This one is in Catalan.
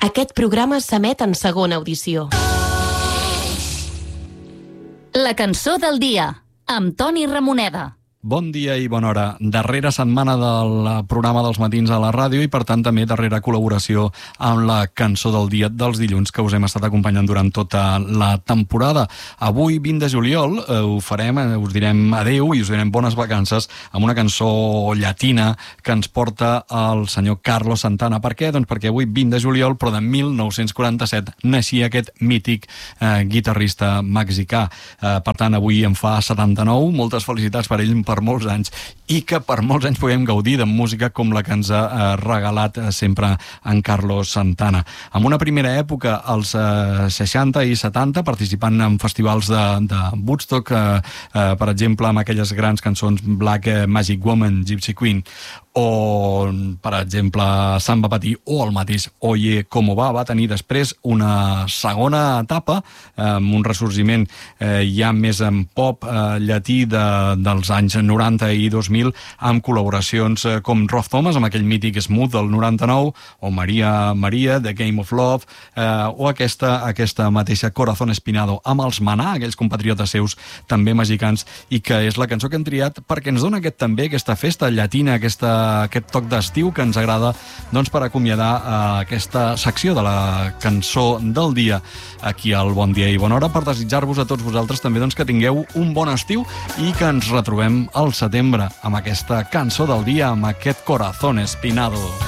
Aquest programa s'emet en segona audició. La cançó del dia, amb Toni Ramoneda. Bon dia i bona hora. Darrera setmana del programa dels matins a la ràdio i, per tant, també darrera col·laboració amb la cançó del dia dels dilluns que us hem estat acompanyant durant tota la temporada. Avui, 20 de juliol, ho farem, us direm adeu i us direm bones vacances amb una cançó llatina que ens porta el senyor Carlos Santana. Per què? Doncs perquè avui, 20 de juliol, però de 1947, naixia aquest mític guitarrista mexicà. Per tant, avui en fa 79. Moltes felicitats per ell, per molts anys, i que per molts anys puguem gaudir de música com la que ens ha regalat sempre en Carlos Santana. En una primera època, als 60 i 70, participant en festivals de Woodstock, per exemple, amb aquelles grans cançons Black Magic Woman, Gypsy Queen, o, per exemple, Samba Patí, o el mateix Oye Como Va tenir després una segona etapa, amb un ressorgiment ja més en pop llatí dels anys 90 i 2000, amb col·laboracions com Rob Thomas, amb aquell mític Smooth del 99, o Maria Maria, The Game of Love, o aquesta mateixa Corazón Espinado, amb els Maná, aquells compatriotes seus també mexicans, i que és la cançó que hem triat perquè ens dona aquesta festa llatina, aquest toc d'estiu que ens agrada, doncs, per acomiadar aquesta secció de la cançó del dia aquí al Bon Dia i Bona Hora, per desitjar-vos a tots vosaltres també, doncs, que tingueu un bon estiu i que ens retrobem al setembre amb aquesta cançó del dia, amb aquest Corazón Espinado.